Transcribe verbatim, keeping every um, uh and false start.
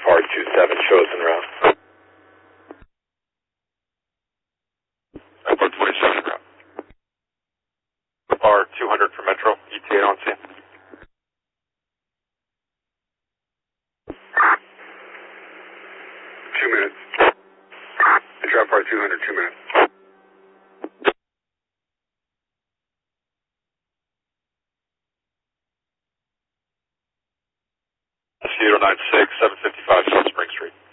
R two seven shows en route. Airport twenty-seven en route. R two hundred for Metro, E T A on scene. Two minutes. I drop R two hundred, two minutes. eight oh nine six, seven fifty-five South Spring Street.